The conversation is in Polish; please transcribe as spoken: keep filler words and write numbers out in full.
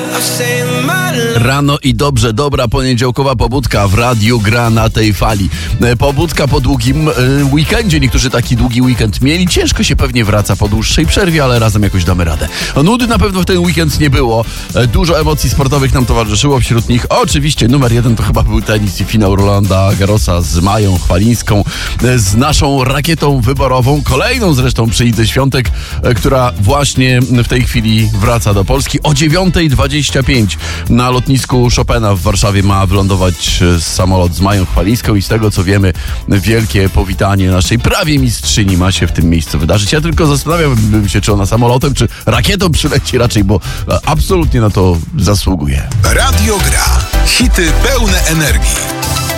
Rano i dobrze, dobra poniedziałkowa pobudka w radiu gra na tej fali. Pobudka po długim e, weekendzie. Niektórzy taki długi weekend mieli. Ciężko się pewnie wraca po dłuższej przerwie, ale razem jakoś damy radę. Nudy na pewno w ten weekend nie było. E, dużo emocji sportowych nam towarzyszyło. Wśród nich oczywiście numer jeden to chyba był tenis i finał Rolanda Garrosa z Mają Chwalińską, e, z naszą rakietą wyborową. Kolejną zresztą przy Idze Świątek, e, która właśnie w tej chwili wraca do Polski. O dziewiąta dwadzieścia pięć na lotnisku Chopina w Warszawie ma wylądować samolot z Mają Chwalińską i z tego co wiemy, wielkie powitanie naszej prawie mistrzyni ma się w tym miejscu wydarzyć. Ja tylko zastanawiam się, czy ona samolotem, czy rakietą przyleci raczej, bo absolutnie na to zasługuje. Radio Gra. Hity pełne energii.